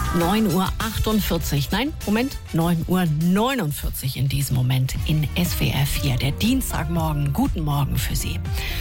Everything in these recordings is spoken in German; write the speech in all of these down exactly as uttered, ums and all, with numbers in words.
neun Uhr achtundvierzig, nein, Moment, neun Uhr neunundvierzig in diesem Moment in S W R vier. Der Dienstagmorgen, guten Morgen für Sie.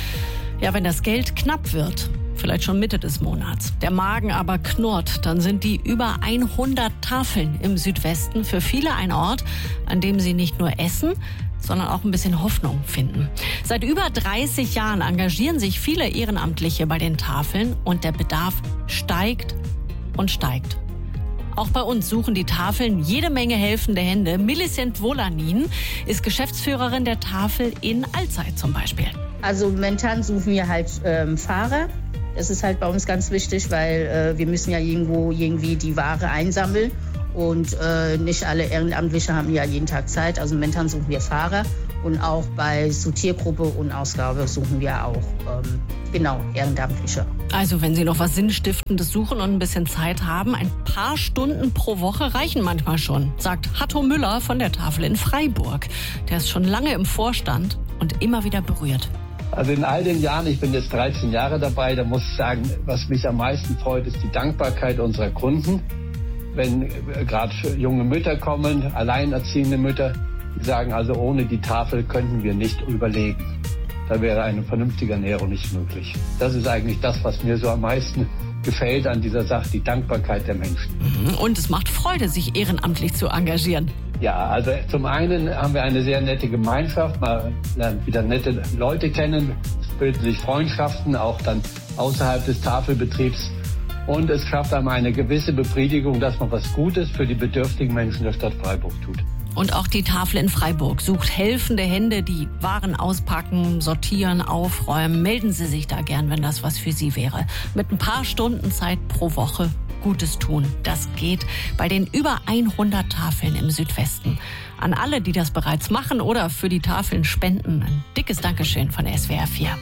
Ja, wenn das Geld knapp wird, vielleicht schon Mitte des Monats, der Magen aber knurrt, dann sind die über hundert Tafeln im Südwesten für viele ein Ort, an dem sie nicht nur essen, sondern auch ein bisschen Hoffnung finden. Seit über dreißig Jahren engagieren sich viele Ehrenamtliche bei den Tafeln und der Bedarf steigt und steigt. Auch bei uns suchen die Tafeln jede Menge helfende Hände. Millicent Volanin ist Geschäftsführerin der Tafel in Alzey zum Beispiel. Also momentan suchen wir halt ähm, Fahrer. Das ist halt bei uns ganz wichtig, weil äh, wir müssen ja irgendwo irgendwie die Ware einsammeln. Und äh, nicht alle Ehrenamtliche haben ja jeden Tag Zeit. Also momentan suchen wir Fahrer. Und auch bei Sortiergruppe und Ausgabe suchen wir auch, ähm, genau, Ehrenamtliche. Also wenn Sie noch was Sinnstiftendes suchen und ein bisschen Zeit haben, ein paar Stunden pro Woche reichen manchmal schon, sagt Hatto Müller von der Tafel in Freiburg. Der ist schon lange im Vorstand und immer wieder berührt. Also in all den Jahren, ich bin jetzt dreizehn Jahre dabei, da muss ich sagen, was mich am meisten freut, ist die Dankbarkeit unserer Kunden. Wenn äh, gerade junge Mütter kommen, alleinerziehende Mütter, die sagen, also ohne die Tafel könnten wir nicht überleben. Da wäre eine vernünftige Ernährung nicht möglich. Das ist eigentlich das, was mir so am meisten gefällt an dieser Sache, die Dankbarkeit der Menschen. Und es macht Freude, sich ehrenamtlich zu engagieren. Ja, also zum einen haben wir eine sehr nette Gemeinschaft, man lernt wieder nette Leute kennen, es bilden sich Freundschaften, auch dann außerhalb des Tafelbetriebs. Und es schafft einem eine gewisse Befriedigung, dass man was Gutes für die bedürftigen Menschen der Stadt Freiburg tut. Und auch die Tafel in Freiburg sucht helfende Hände, die Waren auspacken, sortieren, aufräumen. Melden Sie sich da gern, wenn das was für Sie wäre. Mit ein paar Stunden Zeit pro Woche Gutes tun. Das geht bei den über hundert Tafeln im Südwesten. An alle, die das bereits machen oder für die Tafeln spenden, ein dickes Dankeschön von S W R vier.